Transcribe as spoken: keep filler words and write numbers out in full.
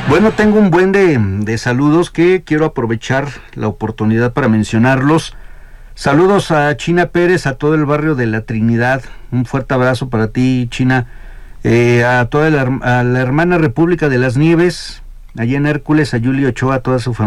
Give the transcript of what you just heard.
Bueno, tengo un buen de, de saludos que quiero aprovechar la oportunidad para mencionarlos. Saludos a China Pérez, a todo el barrio de la Trinidad. Un fuerte abrazo para ti, China. Eh, a toda la, a la hermana República de las Nieves, allá en Hércules, a Julio Ochoa, a toda su familia.